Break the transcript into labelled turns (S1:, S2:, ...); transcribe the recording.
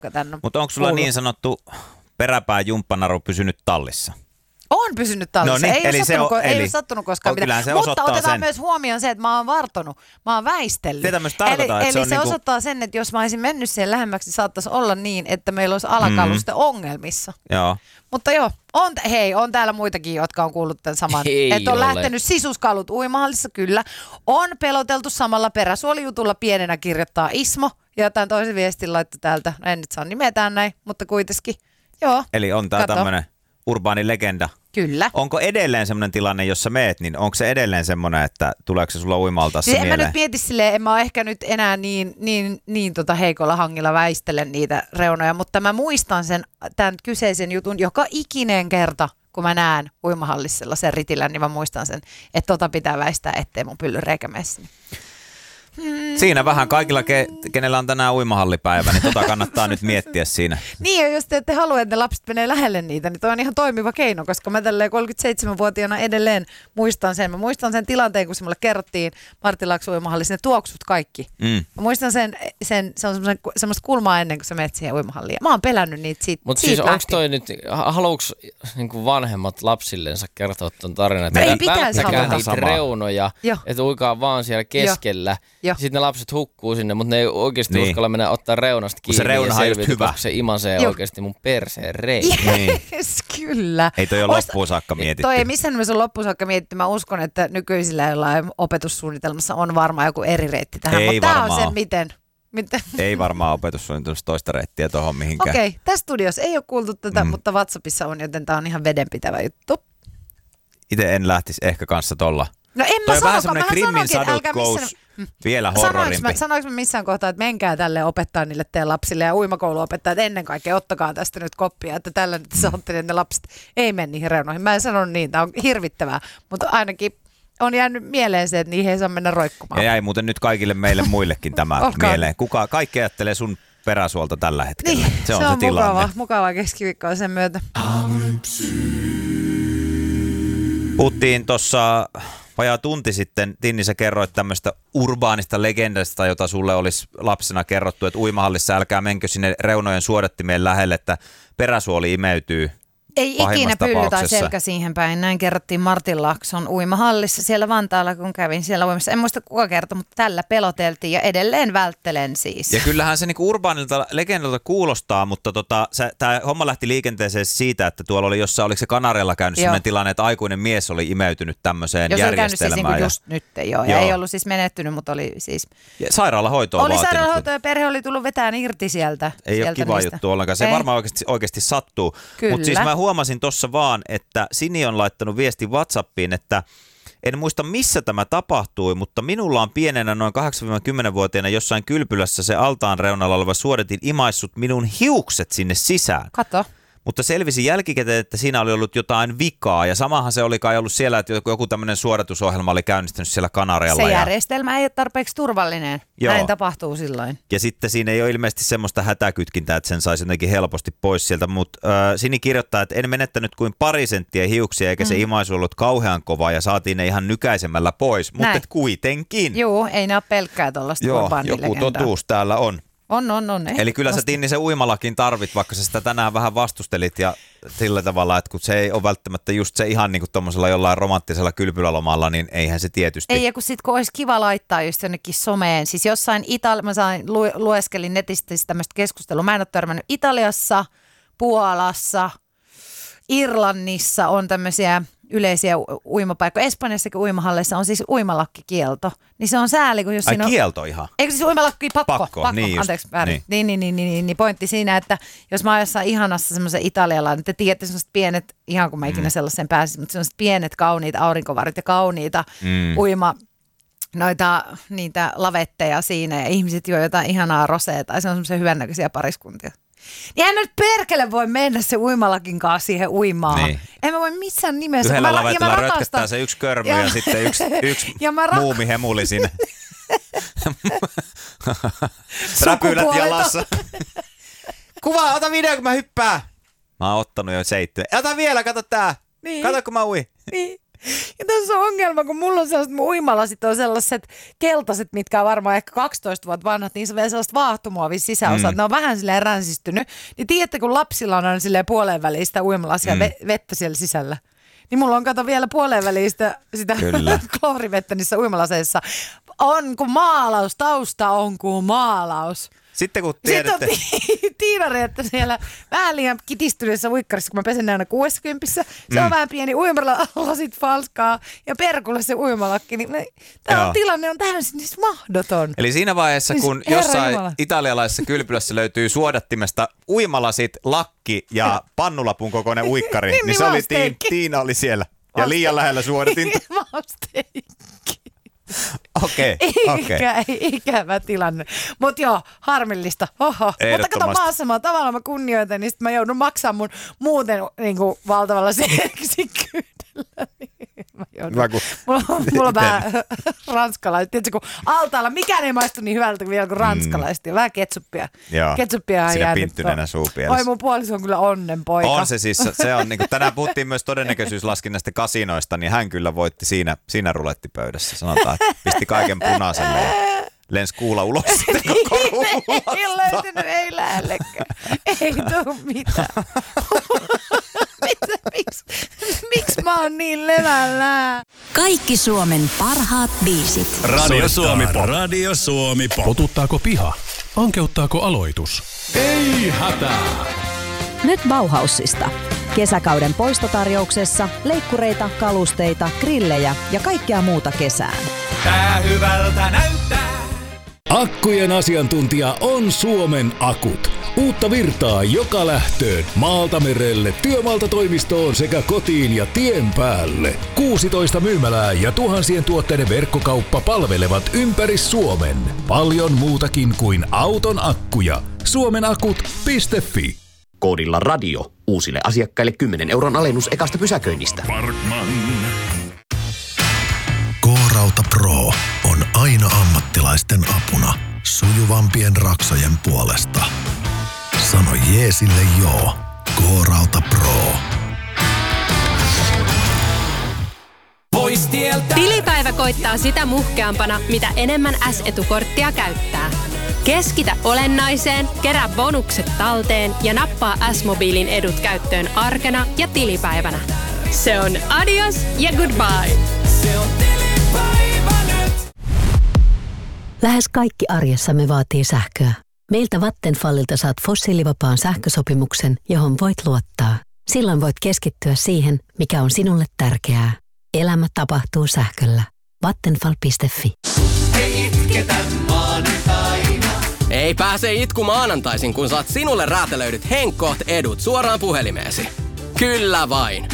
S1: tänne.
S2: Mutta onko sulla niin sanottu peräpää jumppanaru pysynyt tallissa?
S1: On pysynyt tallissa.
S2: No niin,
S1: ei ole sattunut koskaan mitään. Mutta otetaan myös huomioon se, että mä oon vartonut. Mä oon väistellyt.
S2: Sitä myös tarkoittaa,
S1: eli
S2: se on
S1: se osoittaa sen, että jos mä olisin mennyt siihen lähemmäksi, saattaisi olla niin, että meillä olisi alakaluste ongelmissa.
S2: Joo.
S1: Mutta joo, on täällä muitakin, jotka on kuullut tämän saman. Että on lähtenyt sisuskalut uimahallissa, kyllä. On peloteltu samalla peräsuolijutulla pienenä, kirjoittaa Ismo. Ja jotain toisen viestin laittoi täältä. En nyt saa nimetään näin, mutta kuitenkin. Joo.
S2: Eli on tää tämmönen urbaani legenda.
S1: Kyllä.
S2: Onko edelleen semmoinen tilanne, jossa meet, niin onko se edelleen semmoinen, että tuleeko se sulla uimaltaassa mieleen?
S1: En mä nyt mieti silleen, en mä ole ehkä nyt enää niin heikolla hangilla väistelen niitä reunoja, mutta mä muistan tämän kyseisen jutun joka ikinen kerta, kun mä näen uimahallissa sellaisen ritilän, niin mä muistan sen, että pitää väistää, ettei mun pyllyreikä mene sinne.
S2: Siinä vähän kaikilla, kenellä on tänään uimahallipäivä, niin kannattaa nyt miettiä siinä.
S1: Niin, ja jos te ette halua, että ne lapset menee lähelle niitä, niin toi on ihan toimiva keino, koska mä tälleen 37-vuotiaana edelleen muistan sen. Mä muistan sen tilanteen, kun se mulle kerrottiin Martinlaakson uimahallissa, ne tuoksut kaikki. Mä muistan se on semmoista kulmaa ennen kuin sä menet siihen uimahalliin. Mä oon pelännyt niitä siitä.
S3: Mutta siis onko toi nyt, haluuks niinku vanhemmat lapsillensa kertoa ton tarinan, että
S1: ei pitäisi
S3: välttäkää niitä reunoja, että uikaa vaan siellä keskellä. Sitten ne lapset hukkuu sinne, mutta ne ei oikeasti uskalla mennä ottaa reunasta kiinni ja selvitä, koska se imasee oikeasti mun perseen reikä.
S1: Kyllä.
S2: Ei toi ole loppuun saakka mietitty.
S1: Toi ei missään nimessä ole loppuun saakka mietitty. Mä uskon, että nykyisillä jollain opetussuunnitelmassa on varmaan joku eri reitti tähän, mutta tää on se miten.
S2: Ei varmaan opetussuunnitelmassa toista reittiä tuohon mihinkään.
S1: Okei, tässä studiossa ei ole kuultu tätä, mutta WhatsAppissa on, joten tää on ihan vedenpitävä juttu.
S2: Itse en lähtisi ehkä kanssa tolla.
S1: No en mä
S2: vähän semmoinen Grimmin sadut goes vielä horrorimpi.
S1: Sanoinko mä missään kohtaa, että menkää tälle opettaa niille teidän lapsille ja uimakouluopettajat ennen kaikkea, ottakaa tästä nyt koppia, että tällä nyt sanotte, että ne lapset ei mene niihin reunoihin. Mä en sanonut niin, tämä on hirvittävää, mutta ainakin on jäänyt mieleen se, että niihin ei saa mennä roikkumaan.
S2: Ja jäi muuten nyt kaikille meille muillekin tämä mieleen. Kaikki ajattelee sun peräsuolta tällä hetkellä.
S1: Niin,
S2: se on tilanne.
S1: Mukavaa keskiviikkoa sen myötä.
S2: Puhuttiin tuossa vajaa tunti sitten, Tinni, sä kerroit tämmöistä urbaanista legendasta, jota sulle olisi lapsena kerrottu, että uimahallissa älkää menkö sinne reunojen suodattimeen lähelle, että peräsuoli imeytyy.
S1: Ei ikinä pylly tai selkä siihen päin. Näin kerrottiin Martinlaakson uimahallissa siellä Vantaalla, kun kävin siellä uimassa. En muista kuka kertoi, mutta tällä peloteltiin ja edelleen välttelen siis.
S2: Ja kyllähän se niinku urbaanilta legendalta kuulostaa, mutta tämä homma lähti liikenteeseen siitä, että tuolla oli jossain, oliko se Kanarialla käynyt sellainen tilanne, että aikuinen mies oli imeytynyt tämmöiseen järjestelmään. Jos on käynyt siis
S1: just nyt, joo. Ja ei ollut siis menettynyt, mutta oli siis...
S2: Ja sairaalahoitoa
S1: oli sairaalahoitoa ja perhe oli tullut vetään irti sieltä.
S2: Ei ole kiva juttu ollenkaan. Se varmaan oikeasti sattuu. Mutta siis mä huomasin tuossa vaan, että Sini on laittanut viestin WhatsAppiin, että en muista missä tämä tapahtui, mutta minulla on pienenä noin 8-10-vuotiaana jossain kylpylässä se altaan reunalla oleva suodatin imaissut minun hiukset sinne sisään.
S1: Kato.
S2: Mutta selvisi jälkikäteen, että siinä oli ollut jotain vikaa ja samahan se oli kai ollut siellä, että joku tämmöinen suodatusohjelma oli käynnistynyt siellä Kanarialla.
S1: Se järjestelmä ei ole tarpeeksi turvallinen. Joo. Näin tapahtuu silloin.
S2: Ja sitten siinä ei ole ilmeisesti semmoista hätäkytkintää, että sen saisi jotenkin helposti pois sieltä, mutta Sini kirjoittaa, että en menettänyt kuin 2 senttiä hiuksia eikä se imaisu ollut kauhean kova ja saatiin ne ihan nykäisemällä pois, mutta kuitenkin.
S1: Joo, ei ne ole pelkkää tuollaista urbaanilegendaa.
S2: Joku totuus täällä on.
S1: On.
S2: Eli kyllä sä, Tinni, se uimalakin tarvit, vaikka sä sitä tänään vähän vastustelit ja sillä tavalla, että kun se ei ole välttämättä just se ihan niin kuin tommosella jollain romanttisella kylpylälomalla, niin eihän se tietysti.
S1: Ei, ja kun sit kun olisi kiva laittaa just jonnekin someen, siis jossain mä lueskelin netistä tämmöistä keskustelua, mä en ole törmännyt Italiassa, Puolassa, Irlannissa on tämmöisiä yleisiä uimapaikkoja. Espanjassakin uimahalleissa on siis uimalakkikielto. Niin se on sääli, kun jos siinä on...
S2: kielto ihan?
S1: Eikö siis uimalakki pakko?
S2: Niin
S1: anteeksi, väärin. Niin. Pointti siinä, että jos mä oon jossain ihanassa semmoisen italialainen, niin te tiedätte semmoiset pienet, ihan kun mä ikinä sellaisen pääsin, mutta semmoiset pienet kauniit aurinkovarit ja kauniita niitä lavetteja siinä ja ihmiset juo jotain ihanaa rosea tai se on semmoisia hyvännäköisiä pariskuntia. Niin en mä nyt perkele voi mennä se uimalakin kanssa siihen uimaan. Niin. En mä voi missään nimessä.
S2: Yhdellä lavetella rötköttää se yksi körmy ja sitten yksi muumi hemuli sinne. Räpylät jalassa. Kuva, ota video, kun mä hyppään. Mä oon ottanut jo 7. Ota vielä, kato tää. Niin. Kato, kun mä uin. Niin.
S1: Ja tässä on ongelma, kun mulla on sellaiset uimalasit on sellaiset keltaiset, mitkä on varmaan ehkä 12 vuotta vanhat, niin se on vielä sellaiset vaahtomuovin sisäosat. Ne on vähän silleen ränsistynyt. Niin tiedätte, kun lapsilla on silleen puoleen väliin sitä uimalasia vettä siellä sisällä. Niin mulla on kato vielä puoleen väliin sitä kloorivettä niissä uimalaseissa. On kuin maalaus, tausta on kuin maalaus.
S2: Sitten kun tiedätte...
S1: Sitten on Tiina-Reetta siellä vähän liian kitistyneessä uikkarissa, kun mä pesen aina 60. Se on vähän pieni uimalasit falskaa ja perkulle se uimalakki. Niin tämä tilanne on täysin siis mahdoton.
S2: Eli siinä vaiheessa, kun jossain italialaisessa kylpylässä löytyy suodattimesta uimalasit, lakki ja pannulapun kokoinen uikkari, niin se oli Tiina oli siellä. Ja liian lähellä suodatinta. Okei.
S1: Ikävä tilanne. Mutta joo, harmillista. Mutta kato maassa tavallaan mä kunnioitan, niin sit mä joudun maksamaan mun muuten niinku valtavalla seksikkyydellä. Mulla on vähän ranskalaiset. Tiedätkö, kun altaalla mikään ei maistu niin hyvältä vielä kuin ranskalaiset. Ja vähän ketsuppia. Ketsuppia on jäänyt.
S2: Pinttyneenä suupielessä.
S1: Oi, mun puoliso on kyllä onnenpoika.
S2: On se siis. Se on, niin kuin, tänään puhuttiin myös todennäköisyyslaskinnasta kasinoista, niin hän kyllä voitti siinä rulettipöydässä. Sanotaan, että pisti kaiken punaiselle ja lensi kuula ulos sitten koko ruulasta.
S1: Ei löytynyt, ei lähellekään. Ei tuu mitään. Miksi mä oon niin levällään?
S4: Kaikki Suomen parhaat biisit.
S5: Radio Suomi Pop. Potuttaako piha? Ankeuttaako aloitus? Ei hätää.
S4: Nyt Bauhausista. Kesäkauden poistotarjouksessa leikkureita, kalusteita, grillejä ja kaikkea muuta kesään.
S5: Tää hyvältä näyttää. Akkujen asiantuntija on Suomen Akut. Uutta virtaa joka lähtöön, maalta merelle, työmaalta toimistoon sekä kotiin ja tien päälle. 16 myymälää ja tuhansien tuotteiden verkkokauppa palvelevat ympäri Suomen. Paljon muutakin kuin auton akkuja. Suomenakut.fi.
S6: Koodilla radio uusille asiakkaille 10 € alennus ekasta pysäköinnistä.
S5: Parkman.
S7: K-Rauta Pro on aina ammattilaisten apuna sujuvampien raksojen puolesta. Sano jeesille joo. K-Rauta Pro.
S8: Tilipäivä koittaa sitä muhkeampana, mitä enemmän S-etukorttia käyttää. Keskitä olennaiseen, kerää bonukset talteen ja nappaa S-mobiilin edut käyttöön arkena ja tilipäivänä. Se on adios ja goodbye. Se on tilipäivä nyt.
S4: Lähes kaikki arjessamme vaatii sähköä. Meiltä Vattenfallilta saat fossiilivapaan sähkösopimuksen, johon voit luottaa. Silloin voit keskittyä siihen, mikä on sinulle tärkeää. Elämä tapahtuu sähköllä. Vattenfall.fi.
S9: Ei itketä maanantaina.
S10: Ei pääse itku maanantaisin, kun saat sinulle räätälöidyt Henkkoht edut suoraan puhelimeesi. Kyllä vain.